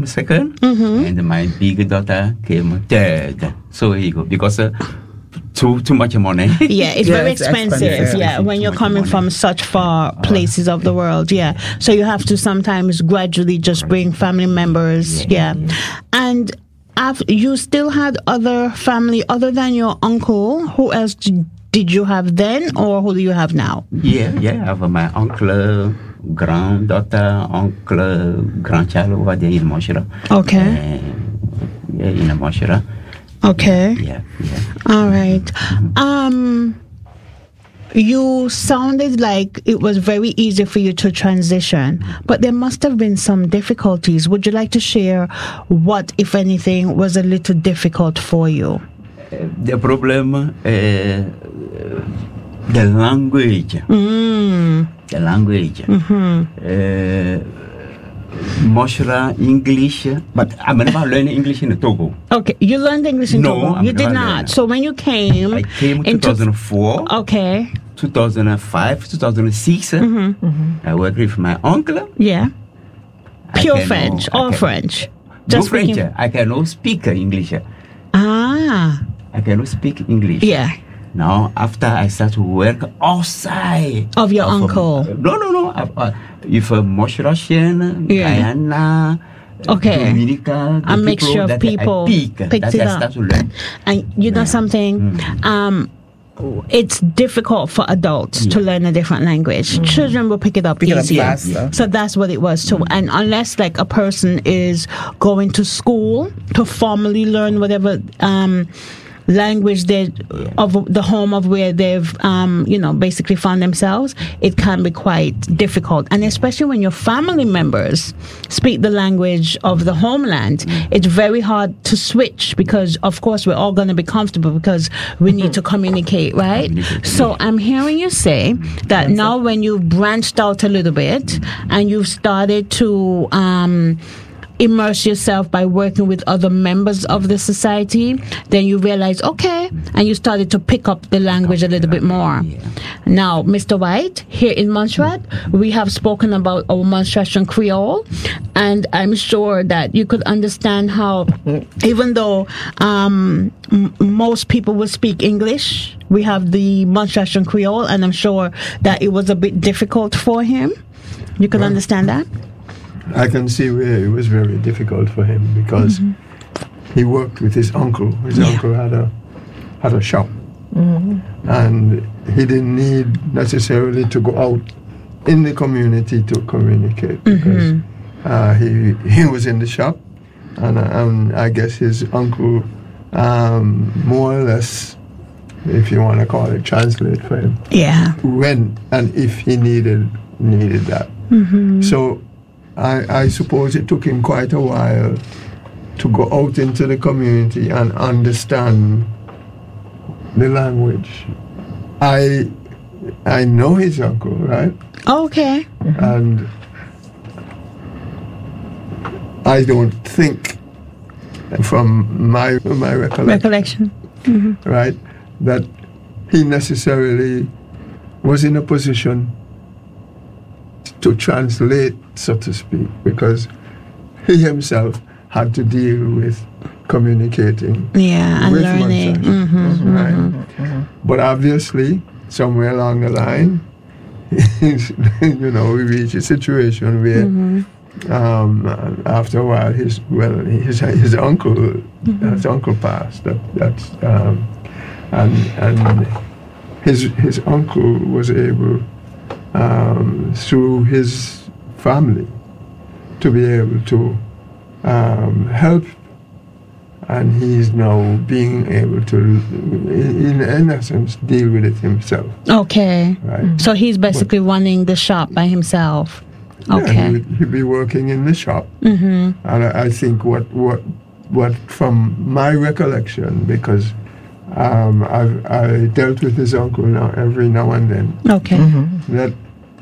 came second, and my big daughter came third. So here you go, because too much money. Yeah, it's very expensive. Yeah, when you're coming from such far places of the world. Yeah, so you have to sometimes gradually just bring family members. Yeah, and you still had other family other than your uncle. Who else did you have then, or who do you have now? Yeah, I have my uncle, granddaughter, uncle, grandchild over there in Moshira. Okay. In Moshira. Okay. Yeah. All right. You sounded like it was very easy for you to transition, but there must have been some difficulties. Would you like to share what, if anything, was a little difficult for you? The problem, the language. The language. Moshira English, but I'm never learning English in Togo. Okay, you learned English in Togo? You did not. So when you came... I came in 2004. Okay. 2005, 2006. I worked with my uncle. Yeah. Pure French or French? Just French. I cannot speak English. I cannot speak English. Yeah. Now, after I start to work outside of your uncle. No. If Moshirashian, Guyana, Dominica, a mixture of people picked it up. Start to learn. And you know something? It's difficult for adults to learn a different language. Children will pick it up easier. So that's what it was too. And unless like a person is going to school to formally learn whatever language of the home of where they've basically found themselves, it can be quite difficult. And especially when your family members speak the language of the homeland, it's very hard to switch, because of course we're all going to be comfortable because we need to communicate, right? So I'm hearing you say that now when you've branched out a little bit and you've started to immerse yourself by working with other members of the society, then you realize, okay, and you started to pick up the language a little bit more. Now, Mr. White, here in Montserrat, we have spoken about our Montserratian Creole, and I'm sure that you could understand how, even though most people will speak English, we have the Montserratian Creole, and I'm sure that it was a bit difficult for him. You could understand that? I can see where it was very difficult for him, because he worked with his uncle. His uncle had a shop, and he didn't need necessarily to go out in the community to communicate, because he was in the shop, and I guess his uncle more or less, if you want to call it, translate for him. Yeah. When and if he needed that. So I suppose it took him quite a while to go out into the community and understand the language. I know his uncle, right? Okay. And I don't think, from my recollection, right, that he necessarily was in a position to translate, so to speak, because he himself had to deal with communicating and learning. Right? But obviously, somewhere along the line, we reached a situation where after a while his uncle passed. And his uncle was able, through his family, to be able to help, and he's now being able to, in essence, deal with it himself. Okay. Right. So he's basically running the shop by himself. Okay. Yeah, he'd be working in the shop, and I think what from my recollection, because I dealt with his uncle every now and then. Okay. That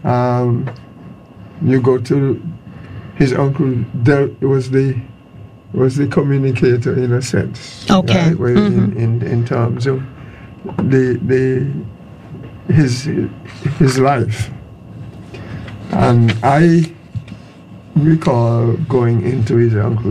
you go to his uncle. Was the communicator in a sense. Okay. Right? In terms of his life, and I recall going into his uncle